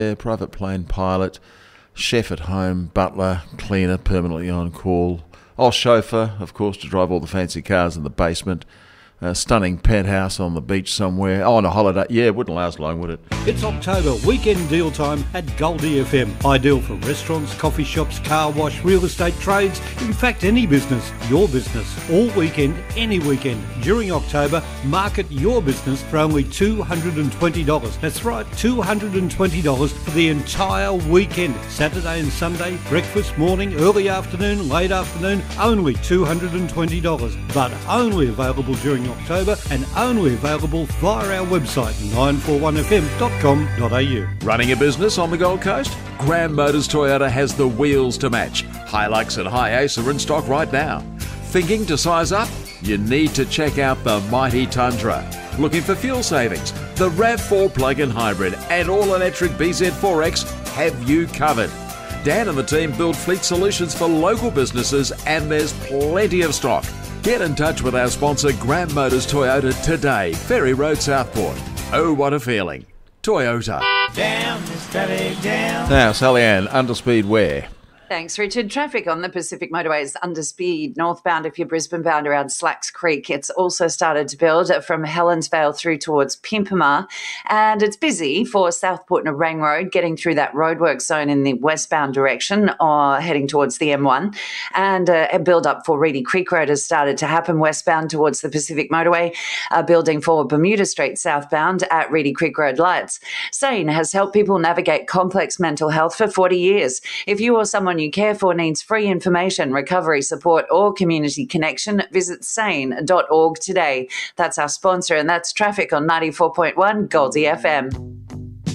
private plane pilot, chef at home, butler, cleaner, permanently on call. I'll chauffeur, of course, to drive all the fancy cars in the basement. Stunning penthouse on the beach somewhere. Oh, on a holiday. Yeah, it wouldn't last long, would it? It's October, weekend deal time at Goldie FM. Ideal for restaurants, coffee shops, car wash, real estate trades, in fact any business, your business. All weekend, any weekend. During October, market your business for only $220. That's right, $220 for the entire weekend. Saturday and Sunday, breakfast, morning, early afternoon, late afternoon, only $220. But only available during October and only available via our website 941fm.com.au. Running a business on the Gold Coast? Graham Motors Toyota has the wheels to match. Hilux and HiAce are in stock right now. Thinking to size up? You need to check out the mighty Tundra. Looking for fuel savings? The RAV4 plug-in hybrid and all-electric BZ4X have you covered. Dan and the team build fleet solutions for local businesses and there's plenty of stock. Get in touch with our sponsor Graham Motors Toyota today, Ferry Road, Southport. Oh, what a feeling. Toyota. Down, this traffic down. Now, Sally Ann, underspeed where? Thanks, Richard. Traffic on the Pacific Motorway is under speed northbound if you're Brisbane bound around Slacks Creek. It's also started to build from Helensvale through towards Pimpama. And it's busy for Southport and Nerang Road, getting through that roadwork zone in the westbound direction or heading towards the M1. And a build-up for Reedy Creek Road has started to happen westbound towards the Pacific Motorway, building for Bermuda Street southbound at Reedy Creek Road lights. SANE has helped people navigate complex mental health for 40 years. If you or someone you care for needs free information, recovery support or community connection, visit sane.org today. That's our sponsor and that's traffic on 94.1 Goldie FM.